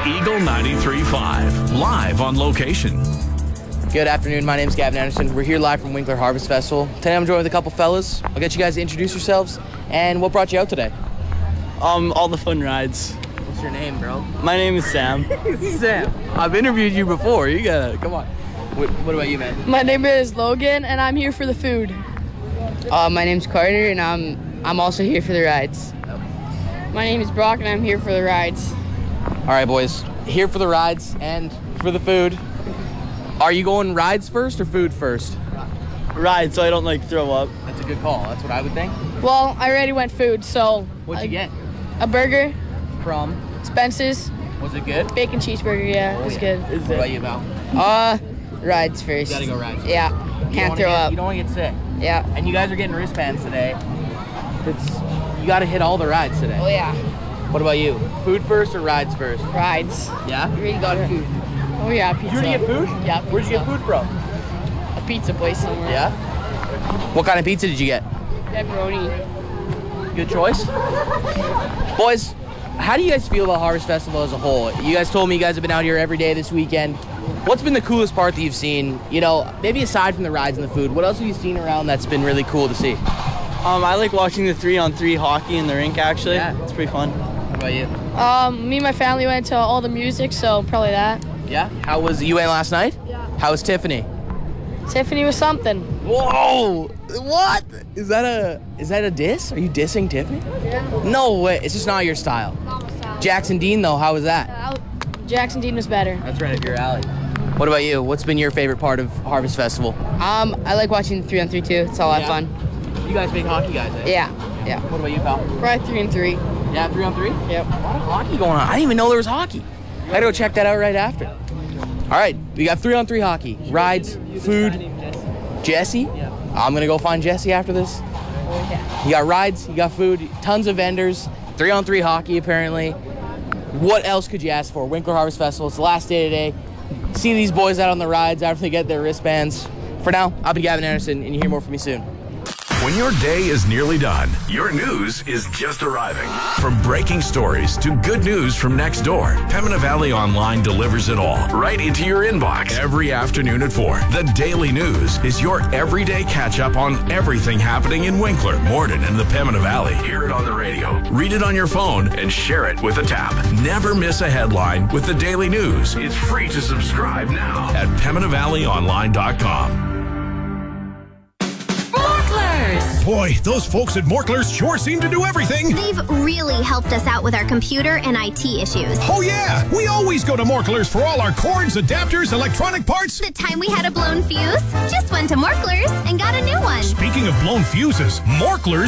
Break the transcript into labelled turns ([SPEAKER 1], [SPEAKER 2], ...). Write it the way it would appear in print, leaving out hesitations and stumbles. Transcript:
[SPEAKER 1] Eagle 93.5, live on location.
[SPEAKER 2] Good afternoon, my name is Gavin Anderson. We're here live from Winkler Harvest Festival. Today I'm joined with a couple fellas. I'll get you guys to introduce yourselves. And what brought you out today?
[SPEAKER 3] All the fun rides.
[SPEAKER 2] What's your name, bro?
[SPEAKER 3] My name is Sam.
[SPEAKER 2] Sam. I've interviewed you before. You gotta, come on. What about you, man?
[SPEAKER 4] My name is Logan, and I'm here for the food.
[SPEAKER 5] My name's Carter, and I'm also here for the rides.
[SPEAKER 4] My name is Brock, and I'm here for the rides.
[SPEAKER 2] All right, boys. Here for the rides and for the food. Are you going rides first or food first?
[SPEAKER 3] Ride, so I don't throw up.
[SPEAKER 2] That's a good call. That's what I would think.
[SPEAKER 4] Well, I already went food, so...
[SPEAKER 2] What'd you get?
[SPEAKER 4] A burger,
[SPEAKER 2] From?
[SPEAKER 4] Spence's,
[SPEAKER 2] Was it good?
[SPEAKER 4] bacon cheeseburger, yeah, it was good.
[SPEAKER 2] What about you, Val?
[SPEAKER 5] Rides first.
[SPEAKER 2] You gotta go rides.
[SPEAKER 5] Yeah, can't throw up.
[SPEAKER 2] You don't want to get sick.
[SPEAKER 5] Yeah.
[SPEAKER 2] And you guys are getting wristbands today. You gotta hit all the rides today.
[SPEAKER 5] Oh yeah,
[SPEAKER 2] What about you? Food first or rides first?
[SPEAKER 4] Rides.
[SPEAKER 2] Yeah?
[SPEAKER 5] you already got food.
[SPEAKER 4] Oh yeah, pizza.
[SPEAKER 2] You already get food?
[SPEAKER 4] Yeah,
[SPEAKER 2] Where'd you get food from?
[SPEAKER 4] A pizza place somewhere.
[SPEAKER 2] Yeah? What kind of pizza did you get?
[SPEAKER 4] Pepperoni.
[SPEAKER 2] Good choice. Boys, how do you guys feel about Harvest Festival as a whole? You guys told me you guys have been out here every day this weekend. What's been the coolest part that you've seen? You know, maybe aside from the rides and the food, what else have you seen around that's been really cool to see?
[SPEAKER 3] I like watching the 3-on-3 hockey in the rink, actually.
[SPEAKER 2] Yeah.
[SPEAKER 3] It's pretty fun.
[SPEAKER 2] What about you?
[SPEAKER 4] Me and my family went to all the music, so probably that.
[SPEAKER 2] Yeah? How was, you went last night?
[SPEAKER 4] Yeah.
[SPEAKER 2] How was Tiffany?
[SPEAKER 4] Tiffany was something.
[SPEAKER 2] Whoa! What? Is that a diss? Are you dissing Tiffany?
[SPEAKER 4] Yeah.
[SPEAKER 2] No way. It's just not your style. Jackson Dean, though, how was that?
[SPEAKER 4] Jackson Dean was better.
[SPEAKER 2] That's right up your alley. What about you? What's been your favorite part of Harvest Festival?
[SPEAKER 5] I like watching 3-on-3 too. It's a lot of fun.
[SPEAKER 2] You guys big hockey guys, eh?
[SPEAKER 5] Yeah.
[SPEAKER 2] What about you, pal?
[SPEAKER 4] Probably 3-on-3.
[SPEAKER 2] Yeah, 3-on-3?
[SPEAKER 4] Yep.
[SPEAKER 2] A lot of hockey going on. I didn't even know there was hockey. I gotta go check that out right after. All right, we got 3-on-3 hockey, rides, food. Jesse?
[SPEAKER 3] Yeah.
[SPEAKER 2] I'm gonna go find Jesse after this.
[SPEAKER 4] Yeah.
[SPEAKER 2] You got rides, you got food, tons of vendors, 3-on-3 hockey apparently. What else could you ask for? Winkler Harvest Festival, it's the last day today. See these boys out on the rides after they get their wristbands. For now, I'll be Gavin Anderson, and you hear more from me soon.
[SPEAKER 1] When your day is nearly done, your news is just arriving. From breaking stories to good news from next door, Pembina Valley Online delivers it all right into your inbox every afternoon at 4. The Daily News is your everyday catch-up on everything happening in Winkler, Morden, and the Pembina Valley. Hear it on the radio, read it on your phone, and share it with a tap. Never miss a headline with the Daily News. It's free to subscribe now at PembinaValleyOnline.com.
[SPEAKER 6] Boy, those folks at Morklers sure seem to do everything.
[SPEAKER 7] They've really helped us out with our computer and IT issues.
[SPEAKER 6] Oh yeah, we always go to Morklers for all our cords, adapters, electronic parts.
[SPEAKER 7] The time we had a blown fuse, just went to Morklers and got a new one.
[SPEAKER 6] Speaking of blown fuses, Morklers